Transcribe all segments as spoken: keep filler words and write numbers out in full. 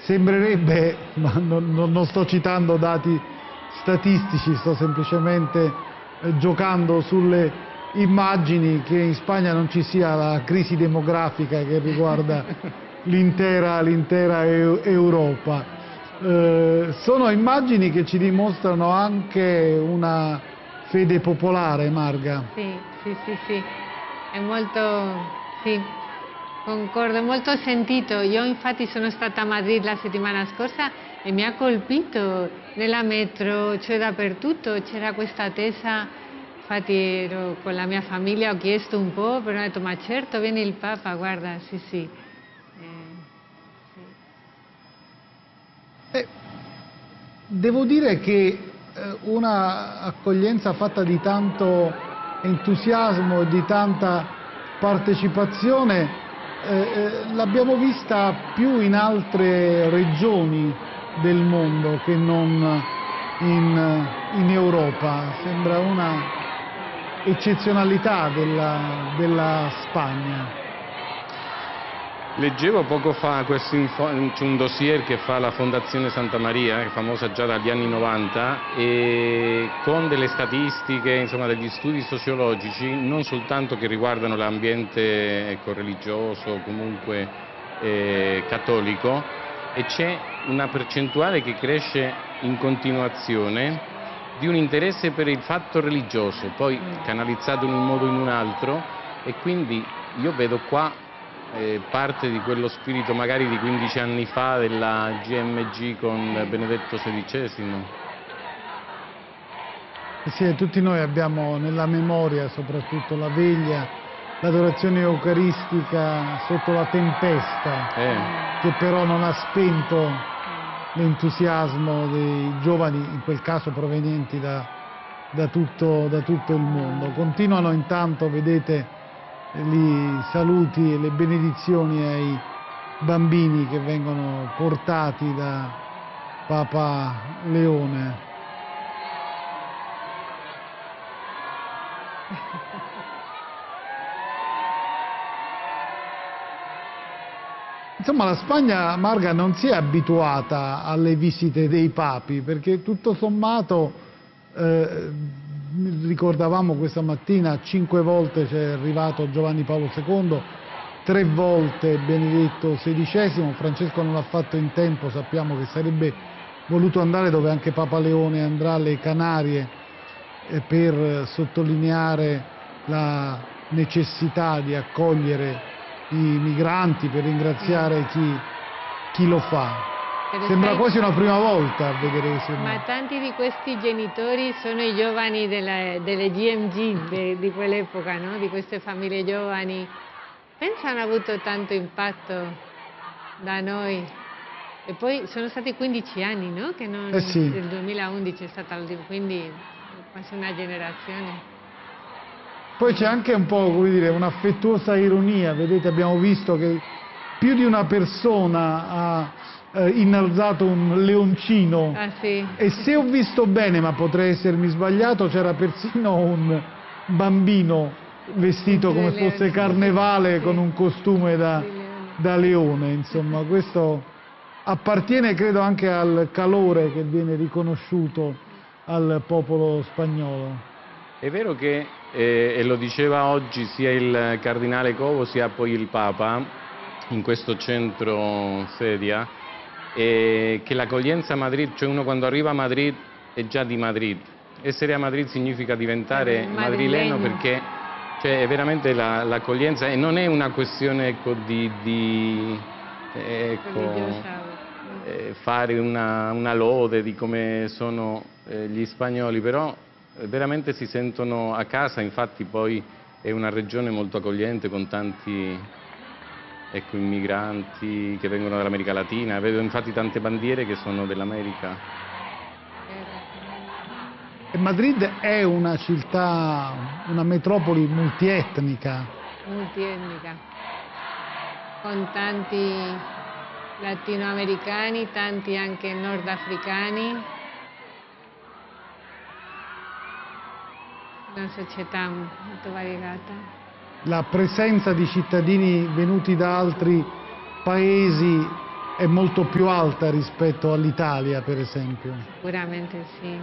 sembrerebbe, ma non, non, non sto citando dati statistici, sto semplicemente eh, giocando sulle immagini, che in Spagna non ci sia la crisi demografica che riguarda l'intera l'intera Europa. Eh, sono immagini che ci dimostrano anche una fede popolare, Marga. Sì, sì, sì, sì, è molto, sì, concordo, è molto sentito. Io infatti sono stata a Madrid la settimana scorsa e mi ha colpito nella metro, cioè dappertutto c'era questa attesa. Infatti ero con la mia famiglia, ho chiesto un po', però ho detto ma certo viene il Papa, guarda, sì sì. Eh, sì. Eh, devo dire che una accoglienza fatta di tanto entusiasmo e di tanta partecipazione eh, l'abbiamo vista più in altre regioni del mondo che non in, in Europa. Sembra una eccezionalità della, della Spagna. Leggevo poco fa questo info, un dossier che fa la Fondazione Santa Maria, che è famosa già dagli anni novanta, e con delle statistiche, insomma, degli studi sociologici, non soltanto che riguardano l'ambiente ecco, religioso, comunque eh, cattolico, e c'è una percentuale che cresce in continuazione di un interesse per il fatto religioso, poi canalizzato in un modo o in un altro, e quindi io vedo qua Eh, parte di quello spirito magari di quindici anni fa della G M G con Benedetto sedicesimo. Sì, tutti noi abbiamo nella memoria soprattutto la veglia, l'adorazione eucaristica sotto la tempesta, eh. che però non ha spento l'entusiasmo dei giovani, in quel caso provenienti da, da, tutto, da tutto il mondo. Continuano intanto, vedete, i saluti e le benedizioni ai bambini che vengono portati da Papa Leone. Insomma, la Spagna, Marga, non si è abituata alle visite dei papi, perché tutto sommato eh, ricordavamo questa mattina, cinque volte c'è arrivato Giovanni Paolo secondo, tre volte Benedetto sedicesimo, Francesco non l'ha fatto in tempo, sappiamo che sarebbe voluto andare dove anche Papa Leone andrà, alle Canarie, eh, per sottolineare la necessità di accogliere i migranti, per ringraziare chi, chi lo fa. Sembra quasi una prima volta a vedere se... Ma tanti di questi genitori sono i giovani della, delle G M G de, di quell'epoca, no? Di queste famiglie giovani. Penso hanno avuto tanto impatto da noi. E poi sono stati quindici anni, no? Che non, eh sì. Nel duemilaundici è stata l'ultima, quindi quasi una generazione. Poi c'è anche un po', come dire, un'affettuosa ironia. Vedete, abbiamo visto che più di una persona ha eh, innalzato un leoncino, ah, sì. E se ho visto bene, ma potrei essermi sbagliato, c'era persino un bambino vestito come leone. fosse carnevale, sì. Con un costume da, leone. da leone. Insomma, questo appartiene, credo, anche al calore che viene riconosciuto al popolo spagnolo. È vero che, eh, e lo diceva oggi sia il cardinale Covo sia poi il Papa, in questo centro sedia, eh, che l'accoglienza a Madrid, cioè uno quando arriva a Madrid è già di Madrid. Essere a Madrid significa diventare eh, madrileno, perché cioè, è veramente la, l'accoglienza, e non è una questione ecco, di, di ecco, eh, fare una, una lode di come sono eh, gli spagnoli, però veramente si sentono a casa. Infatti poi è una regione molto accogliente con tanti ecco, immigranti che vengono dall'America Latina, vedo infatti tante bandiere che sono dell'America. E Madrid è una città, una metropoli multietnica. Multietnica, con tanti latinoamericani, tanti anche nordafricani. Una società molto variegata. La presenza di cittadini venuti da altri paesi è molto più alta rispetto all'Italia, per esempio. Sicuramente sì.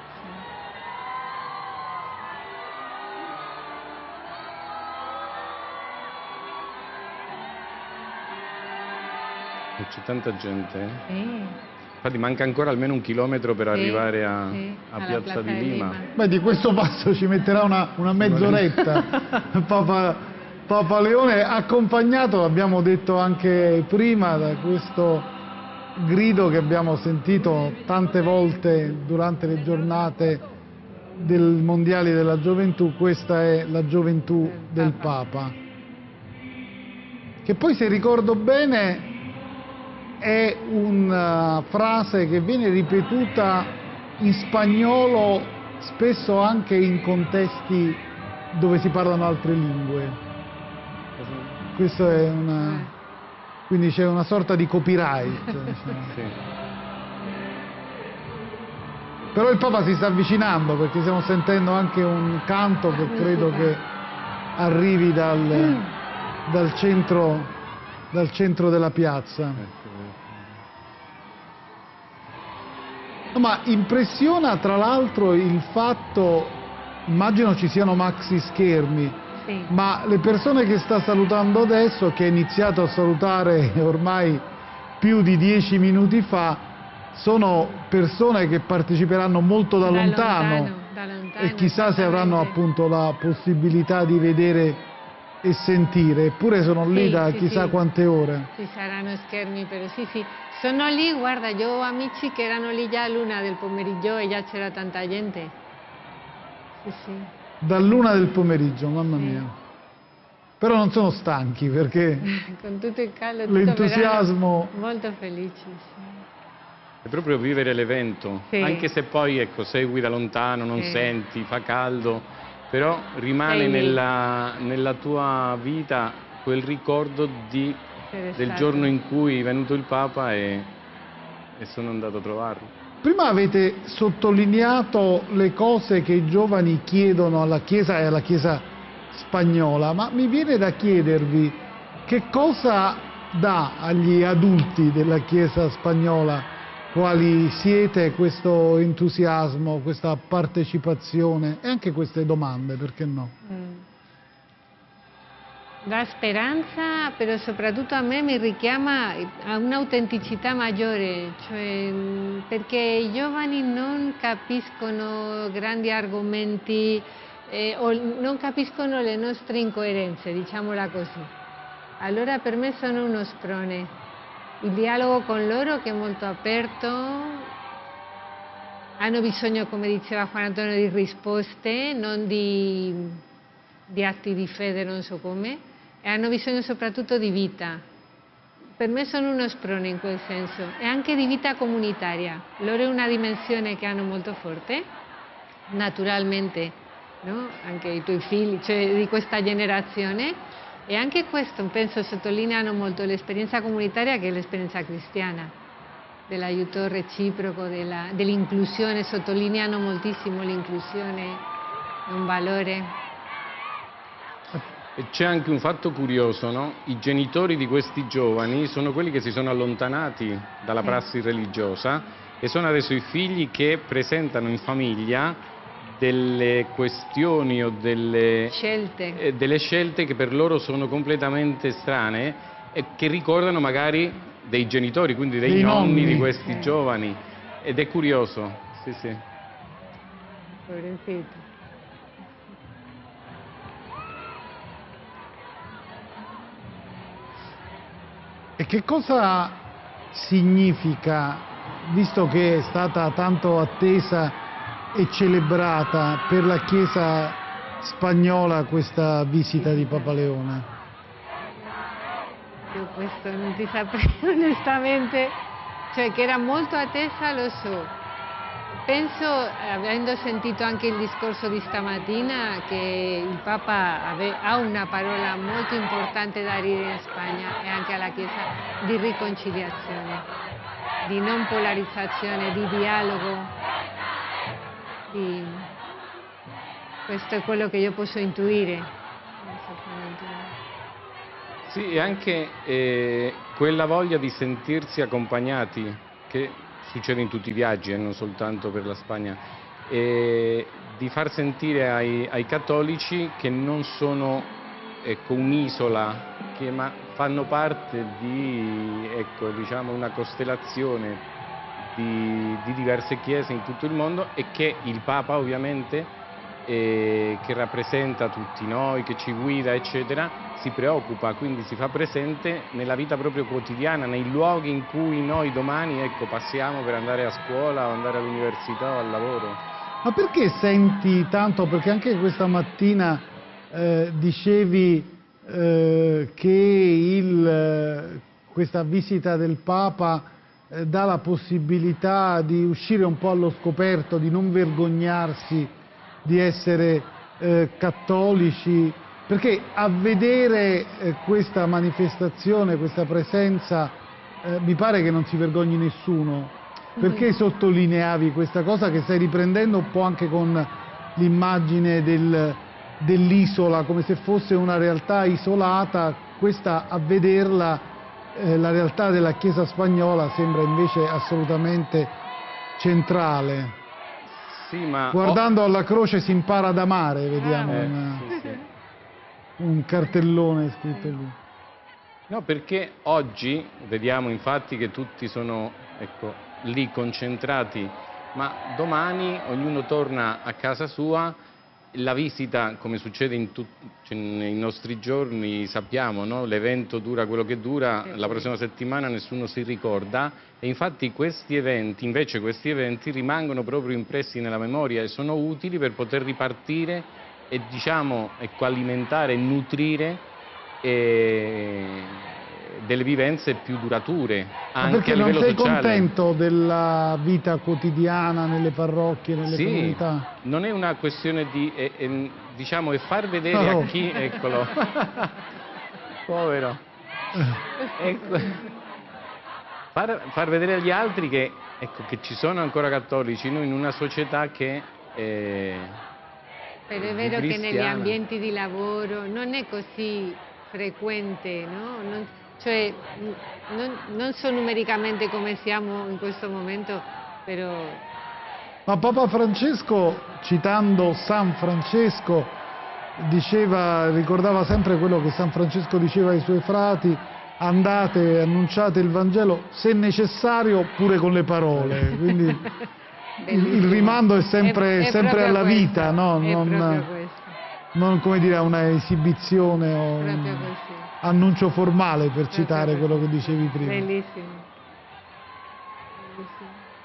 C'è tanta gente. Sì. Infatti manca ancora almeno un chilometro per Sì, arrivare a, sì, a alla Piazza Plaza di di Lima. Lima. Beh, di questo passo ci metterà una, una mezz'oretta. Papa, Papa Leone, accompagnato, abbiamo detto anche prima, da questo grido che abbiamo sentito tante volte durante le giornate del Mondiali della Gioventù. Questa è la gioventù del Papa, che poi, se ricordo bene, è una frase che viene ripetuta in spagnolo spesso anche in contesti dove si parlano altre lingue. Questo è una... quindi c'è una sorta di copyright, diciamo. Sì. Però il Papa si sta avvicinando, perché stiamo sentendo anche un canto che credo che arrivi dal, dal centro, dal centro della piazza. No, ma impressiona tra l'altro il fatto, immagino ci siano maxi schermi, Sì. ma le persone che sta salutando adesso, che ha iniziato a salutare ormai più di dieci minuti fa, sono persone che parteciperanno molto da, Da lontano, lontano, da lontano, e chissà se avranno esattamente. appunto la possibilità di vedere e sentire, eppure sono lì Sì, da sì, chissà sì. quante ore. Ci saranno schermi, però sì, sì. Sono lì, guarda, io ho amici che erano lì già all'una del pomeriggio e già c'era tanta gente. Sì, sì. Dall'una del pomeriggio, mamma Sì. mia. Però non sono stanchi, perché Con tutto il caldo, tutto l'entusiasmo... verranno molto felici. Sì. È proprio vivere l'evento, Sì. anche se poi, ecco, segui da lontano, non Sì. senti, fa caldo, però rimane Sei lì. nella, nella tua vita quel ricordo di, Essere del stato. giorno in cui è venuto il Papa e, e sono andato a trovarlo. Prima avete sottolineato le cose che i giovani chiedono alla Chiesa e alla Chiesa spagnola, ma mi viene da chiedervi che cosa dà agli adulti della Chiesa spagnola, quali siete, questo entusiasmo, questa partecipazione e anche queste domande, perché no? Mm. Dà speranza, però soprattutto a me mi richiama a un'autenticità maggiore, cioè, mh, perché i giovani non capiscono grandi argomenti eh, o non capiscono le nostre incoerenze, diciamola così. Allora per me sono uno sprone. Il dialogo con loro, che è molto aperto, hanno bisogno, come diceva Juan Antonio, di risposte, non di, di atti di fede, non so come, e hanno bisogno soprattutto di vita. Per me sono uno sprone in quel senso, e anche di vita comunitaria. Loro è una dimensione che hanno molto forte, naturalmente, no? Anche i tuoi figli, cioè di questa generazione, e anche questo penso sottolineano molto l'esperienza comunitaria, che è l'esperienza cristiana, dell'aiuto reciproco, della, dell'inclusione. Sottolineano moltissimo l'inclusione, è un valore. E c'è anche un fatto curioso, no? I genitori di questi giovani sono quelli che si sono allontanati dalla prassi religiosa e sono adesso i figli che presentano in famiglia delle questioni o delle Scelte. eh, delle scelte che per loro sono completamente strane e che ricordano magari dei genitori, quindi dei, Dei nonni, nonni. di questi Eh. giovani, ed è curioso, sì sì. Pobrecito. E che cosa significa, visto che è stata tanto attesa e celebrata per la Chiesa spagnola questa visita di Papa Leone? Io questo non ti saprei onestamente, cioè che era molto attesa lo so. Penso, avendo sentito anche il discorso di stamattina, che il Papa ave, ha una parola molto importante da dire in Spagna e anche alla Chiesa, di riconciliazione, di non polarizzazione, di dialogo. Di... Questo è quello che io posso intuire. Sì, e anche eh, quella voglia di sentirsi accompagnati, che succede in tutti i viaggi e eh, non soltanto per la Spagna, e di far sentire ai, ai cattolici che non sono ecco, un'isola, che ma fanno parte di ecco, diciamo, una costellazione di, di diverse chiese in tutto il mondo e che il Papa ovviamente, eh, che rappresenta tutti noi, che ci guida eccetera, si preoccupa, quindi si fa presente nella vita proprio quotidiana, nei luoghi in cui noi domani ecco, passiamo per andare a scuola o andare all'università o al lavoro. Ma perché senti tanto, perché anche questa mattina eh, dicevi eh, che il, eh, questa visita del Papa eh, dà la possibilità di uscire un po' allo scoperto, di non vergognarsi di essere eh, cattolici, perché a vedere eh, questa manifestazione, questa presenza, eh, mi pare che non si vergogni nessuno. Perché mm. sottolineavi questa cosa che stai riprendendo un po' anche con l'immagine del, dell'isola, come se fosse una realtà isolata, questa a vederla, eh, la realtà della Chiesa spagnola sembra invece assolutamente centrale. Sì, ma guardando alla croce si impara ad amare, vediamo eh, una, sì, sì. un cartellone scritto lì. No, perché oggi vediamo infatti che tutti sono ecco, lì concentrati, ma domani ognuno torna a casa sua, la visita, come succede in tutti, cioè, nei nostri giorni, sappiamo, no? L'evento dura quello che dura, la prossima settimana nessuno si ricorda e infatti questi eventi, invece questi eventi rimangono proprio impressi nella memoria e sono utili per poter ripartire e diciamo, ecco, alimentare e nutrire e delle vivenze più durature anche a livello sociale. Perché non sei contento della vita quotidiana nelle parrocchie, nelle sì, comunità? Non è una questione di è, è, diciamo è far vedere oh. a chi eccolo povero ecco, far, far vedere agli altri che, ecco, che ci sono ancora cattolici noi in una società che è però è vero che negli ambienti di lavoro non è così frequente, no? Non, cioè non, non so numericamente come siamo in questo momento, però... Ma Papa Francesco, citando San Francesco, diceva, ricordava sempre quello che San Francesco diceva ai suoi frati: andate, annunciate il Vangelo, se necessario pure con le parole. Quindi il, il rimando è sempre, è, è sempre alla questo, vita, no? Non, non come dire a una esibizione o un annuncio formale, per citare quello che dicevi prima. Bellissimo. Bellissimo.